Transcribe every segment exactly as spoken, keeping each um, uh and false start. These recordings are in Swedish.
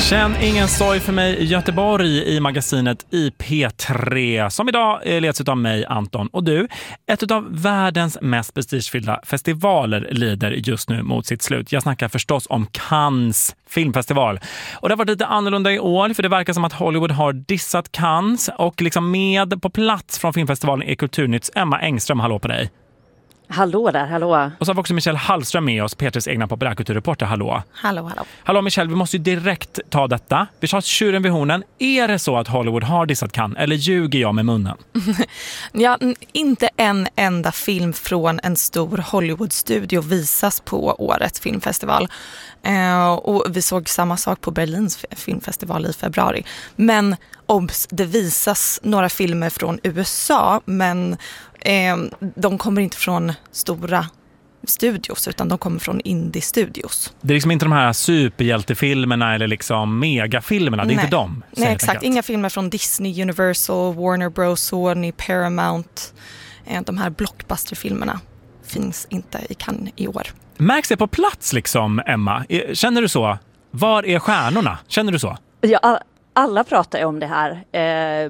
Känn ingen sorg för mig i Göteborg i magasinet I P tre som idag leds av mig, Anton. Och du, ett av världens mest prestigefyllda festivaler lider just nu mot sitt slut. Jag snackar förstås om Cannes filmfestival. Och det har varit lite annorlunda i år för det verkar som att Hollywood har dissat Cannes. Och liksom med på plats från filmfestivalen är Kulturnytts Emma Engström. Hallå på dig. Hallå där, hallå. Och så har vi också Michelle Hallström med oss, P tres egna populärkulturreporter. Hallå. Hallå, hallå. Hallå Michelle, vi måste ju direkt ta detta. Vi tar tjuren vid hornen. Är det så att Hollywood har dissat Cannes eller ljuger jag med munnen? Ja, inte en enda film från en stor Hollywood-studio visas på årets filmfestival. Eh, och vi såg samma sak på Berlins filmfestival i februari. Men obs, det visas några filmer från U S A, men eh, de kommer inte från stora studios utan de kommer från indie-studios. Det är liksom inte de här superhjältefilmerna eller liksom megafilmerna, det är Nej. inte de. Nej, exakt. Inga filmer från Disney, Universal, Warner Bros, Sony, Paramount. Eh, de här blockbusterfilmerna finns inte i Cannes i år. Märks det på plats liksom, Emma? Känner du så? Var är stjärnorna? Känner du så? Ja, alla pratar ju om det här. Eh,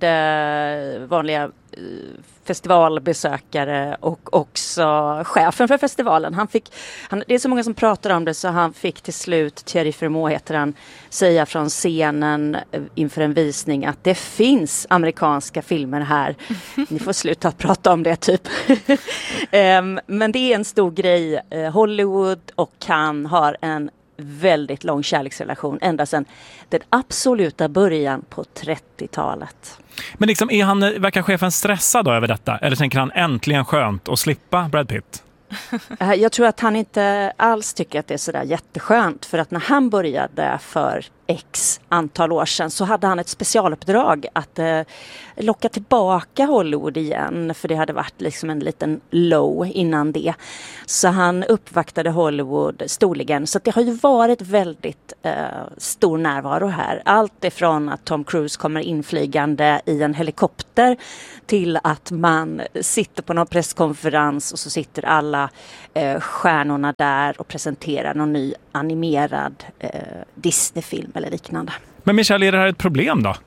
både vanliga eh, festivalbesökare och också chefen för festivalen. Han fick, han, det är så många som pratar om det så han fick till slut, Thierry Fremont heter han, säga från scenen inför en visning att det finns amerikanska filmer här. Ni får sluta att prata om det typ. eh, men det är en stor grej. Eh, Hollywood och Cannes har en väldigt lång kärleksrelation ända sedan den absoluta början på trettiotalet. Men liksom, är han, verkar chefen stressad då över detta? Eller tänker han äntligen skönt att slippa Brad Pitt? Jag tror att han inte alls tycker att det är sådär jätteskönt. För att när han började för x antal år sedan så hade han ett specialuppdrag att eh, locka tillbaka Hollywood igen. För det hade varit liksom en liten low innan det. Så han uppvaktade Hollywood storligen. Så att det har ju varit väldigt eh, stor närvaro här. Allt ifrån att Tom Cruise kommer inflygande i en helikopter till att man sitter på någon presskonferens och så sitter alla eh, stjärnorna där och presenterar någon ny animerad eh, Disney-film eller liknande. Men Michelle, är det här ett problem då?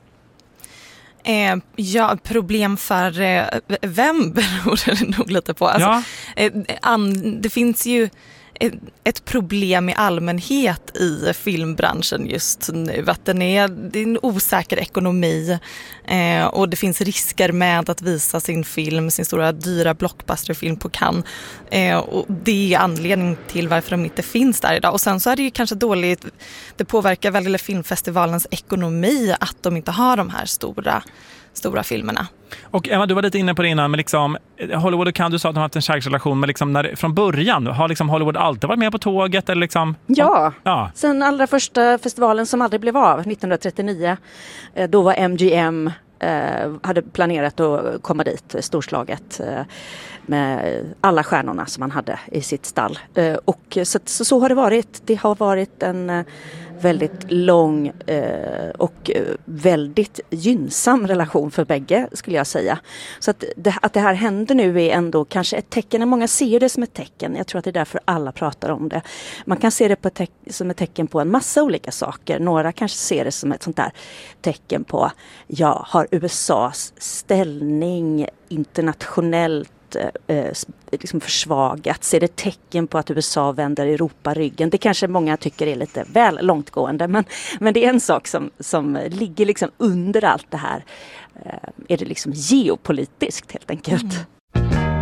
Eh, ja, problem för eh, vem beror det nog lite på. Alltså, Ja. eh, an, det finns ju ett, ett problem i allmänhet i filmbranschen just nu. Att den är, det är en osäker ekonomi eh, och det finns risker med att visa sin film, sin stora dyra blockbusterfilm på Cannes. Eh, och det är anledningen till varför de inte finns där idag. Och sen så är det ju kanske dåligt, det påverkar väl filmfestivalens ekonomi att de inte har de här stora stora filmerna. Och Emma, du var lite inne på det innan, men liksom Hollywood och Cannes, du sa att de har haft en kärleksrelation, men liksom när, från början, har liksom Hollywood alltid varit med på tåget? Eller liksom, ja, ja, sen allra första festivalen som aldrig blev av, nittonhundratrettionio, då var M G M, eh, hade planerat att komma dit storslaget eh, med alla stjärnorna som man hade i sitt stall. Eh, och så, så, så har det varit. Det har varit en eh, väldigt lång eh, och väldigt gynnsam relation för bägge, skulle jag säga. Så att det, att det här händer nu är ändå kanske ett tecken. Många ser det som ett tecken. Jag tror att det är därför alla pratar om det. Man kan se det på te- som ett tecken på en massa olika saker. Några kanske ser det som ett sånt där tecken på, ja, har U S A:s ställning internationellt Eh, liksom försvagats? Är det tecken på att U S A vänder Europa ryggen? Det kanske många tycker är lite väl långtgående, men, men det är en sak som, som ligger liksom under allt det här. Eh, är det liksom geopolitiskt helt enkelt? Mm.